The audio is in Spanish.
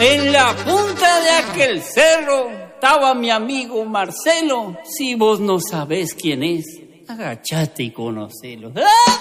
En la punta de aquel cerro estaba mi amigo Marcelo. Si vos no sabés quién es, agachate y conocelo. ¡Ah!